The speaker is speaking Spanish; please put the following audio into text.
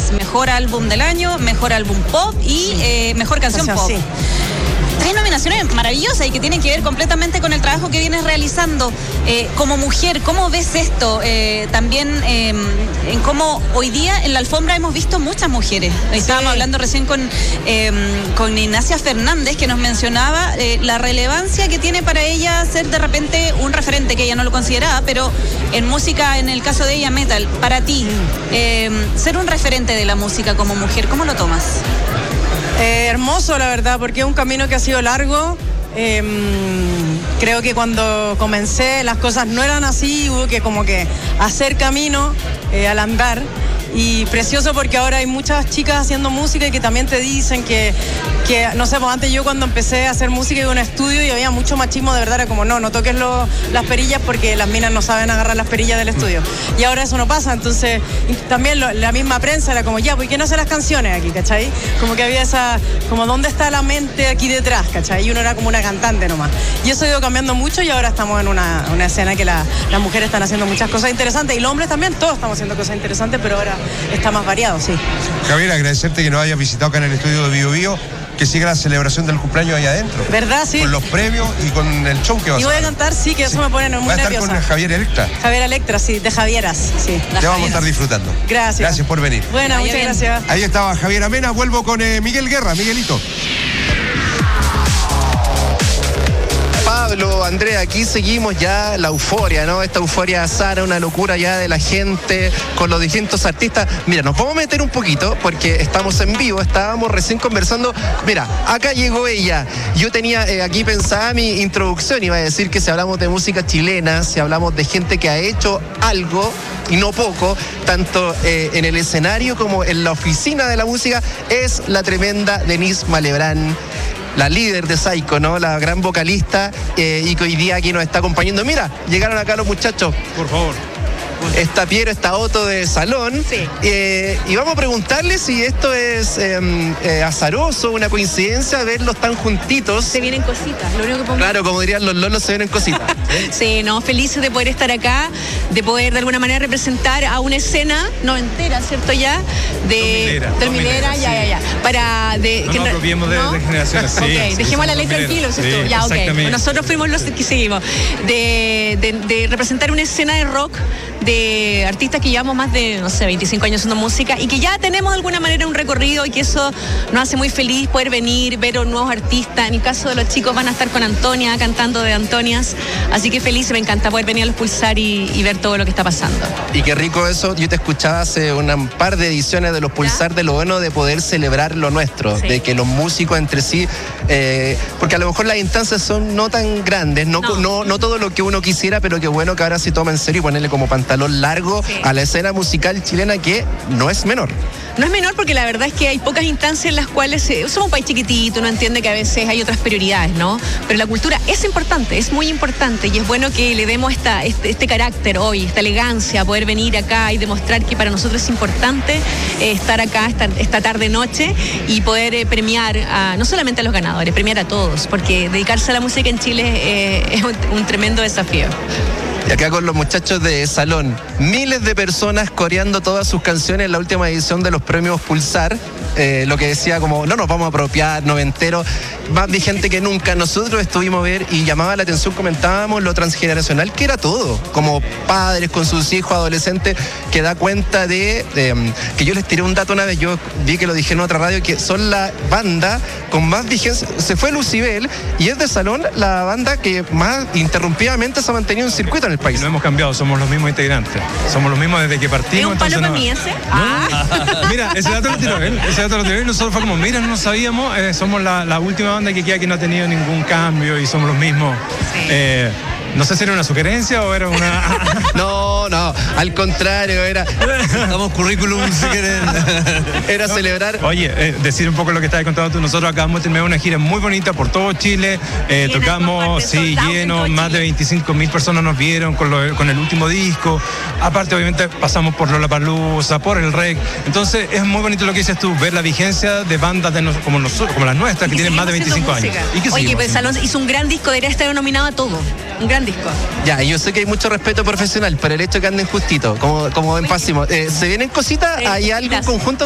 nominaciones: Mejor Álbum del Año, Mejor Álbum Pop y Mejor Canción Pop. Sí. 3 nominaciones maravillosas y que tienen que ver completamente con el trabajo que vienes realizando. Como mujer, ¿cómo ves esto? También en cómo hoy día en la alfombra hemos visto muchas mujeres. Estábamos hablando recién con Ignacia Fernández, que nos mencionaba la relevancia que tiene para ella ser de repente un referente, que ella no lo consideraba, pero en música, en el caso de ella, metal. Para ti, ser un referente de la música como mujer, ¿cómo lo tomas? Hermoso, la verdad, porque es un camino que ha sido largo. Creo que cuando comencé las cosas no eran así, hubo que como que hacer camino al andar. Y precioso porque ahora hay muchas chicas haciendo música y que también te dicen que no sé, pues antes yo cuando empecé a hacer música iba a un estudio y había mucho machismo, de verdad era como no toques las perillas porque las minas no saben agarrar las perillas del estudio. Y ahora eso no pasa, entonces también la misma prensa era como ¿por qué no hace las canciones aquí, cachai? Como que había esa, como ¿dónde está la mente aquí detrás, cachai? Y uno era como una cantante nomás. Y eso ha ido cambiando mucho y ahora estamos en una escena que las mujeres están haciendo muchas cosas interesantes y los hombres también, todos estamos haciendo cosas interesantes, pero ahora está más variado, sí. Javier, agradecerte que nos hayas visitado acá en el estudio de Bio Bio, que siga la celebración del cumpleaños allá adentro. ¿Verdad? Sí. Con los premios y con el show que vas a hacer. Y voy a cantar, sí, que eso me pone muy nerviosa. Va a estar con Javier Electra. Javier Electra, sí, de Javieras, sí. Te vamos a estar disfrutando. Gracias. Gracias por venir. Bueno, muchas gracias. Ahí estaba Javier Amena, vuelvo con Miguel Guerra. Miguelito. Pablo, Andrea, aquí seguimos ya la euforia, ¿no? Esta euforia azar, una locura ya de la gente con los distintos artistas. Mira, nos vamos a meter un poquito porque estamos en vivo, estábamos recién conversando. Mira, acá llegó ella. Yo tenía aquí pensada mi introducción, iba a decir que si hablamos de música chilena, si hablamos de gente que ha hecho algo y no poco, tanto en el escenario como en la oficina de la música, es la tremenda Denise Malebrán, la líder de Psycho, ¿no? La gran vocalista y que hoy día aquí nos está acompañando. Mira, llegaron acá los muchachos. Por favor. Está Piero, está Otto de Salón. Sí. Y vamos a preguntarle si esto es azaroso, una coincidencia, verlos tan juntitos. Se vienen cositas, lo único que podemos... Claro, como dirían los lolos, se vienen cositas. Sí, no, felices de poder estar acá, de poder de alguna manera representar a una escena noventera, ¿cierto? Ya, de... 2000era, ya. Para... No nos apropiemos de generaciones, sí. Ok, dejemos la ley tranquilo, ¿cierto? Sí, ya, ok. exactamente. Nosotros fuimos los que seguimos. De representar una escena de rock de artistas que llevamos más de, no sé, 25 años haciendo música y que ya tenemos de alguna manera un recorrido y que eso nos hace muy feliz poder venir, ver nuevos artistas. En el caso de los chicos van a estar con Antonia, cantando de Antonias, así que feliz, me encanta poder venir a los Pulsar y ver todo lo que está pasando. Y qué rico eso, yo te escuchaba hace un par de ediciones de los Pulsar, de lo bueno de poder celebrar lo nuestro, sí. De que los músicos entre sí, porque a lo mejor las instancias son no tan grandes, no todo lo que uno quisiera, pero qué bueno que ahora se toma en serio y ponerle como pantalón largo, sí, a la escena musical chilena, que no es menor. No es menor porque la verdad es que hay pocas instancias en las cuales somos un país chiquitito, uno entiende que a veces hay otras prioridades, ¿no? Pero la cultura es importante, es muy importante y es bueno que le demos este carácter hoy, esta elegancia, poder venir acá y demostrar que para nosotros es importante estar acá esta tarde-noche y poder premiar no solamente a los ganadores, premiar a todos, porque dedicarse a la música en Chile es un tremendo desafío. Y acá con los muchachos de Salón, miles de personas coreando todas sus canciones en la última edición de los premios Pulsar. Lo que decía como, no nos vamos a apropiar, noventero, más vigente que nunca. Nosotros estuvimos a ver y llamaba la atención, comentábamos lo transgeneracional que era todo, como padres con sus hijos, adolescentes, que da cuenta de que yo les tiré un dato una vez, yo vi que lo dije en otra radio, que son la banda con más vigencia. Se fue Lucibel y es de Salón la banda que más interrumpidamente se ha mantenido en circuito en el país. No hemos cambiado, somos los mismos integrantes, somos los mismos desde que partimos. ¿Es un palo para mí ese? ¿No? Mira, ese dato lo tiró él, nosotros fue como, mira, no lo sabíamos, somos la última banda que queda que no ha tenido ningún cambio y somos los mismos. Sí. No sé si era una sugerencia o era una... No, al contrario, era... Damos currículum si quieren. Era celebrar... Oye, decir un poco lo que estabas contando tú, nosotros acabamos de terminar una gira muy bonita por todo Chile, tocamos, sí, lleno, más de 25.000 personas nos vieron con el último disco, aparte obviamente pasamos por Lollapalooza, por el REC, entonces es muy bonito lo que dices tú, ver la vigencia de bandas como las nuestras, que tienen más de 25 años. Oye, pues Salón hizo un gran disco, debería estar nominado a todo, un gran disco. Ya, yo sé que hay mucho respeto profesional, pero el hecho que anden justito, como en Pásimo, ¿se vienen cositas? ¿Hay algo en conjunto?